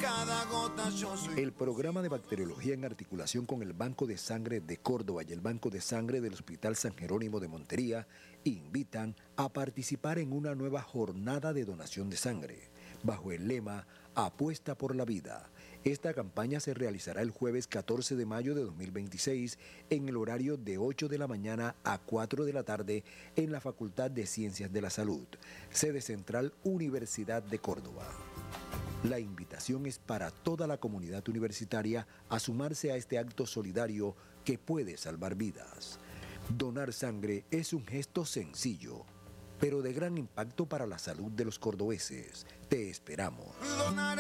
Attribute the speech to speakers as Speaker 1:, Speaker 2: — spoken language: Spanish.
Speaker 1: cada gota yo soy.
Speaker 2: El programa de bacteriología en articulación con el Banco de Sangre de Córdoba y el Banco de Sangre del Hospital San Jerónimo de Montería invitan a participar en una nueva jornada de donación de sangre, bajo el lema Apuesta por la Vida. Esta campaña se realizará el jueves 14 de mayo de 2026 en el horario de 8 de la mañana a 4 de la tarde en la Facultad de Ciencias de la Salud, sede central Universidad de Córdoba. La invitación es para toda la comunidad universitaria a sumarse a este acto solidario que puede salvar vidas. Donar sangre es un gesto sencillo, pero de gran impacto para la salud de los cordobeses. Te esperamos.
Speaker 1: Donar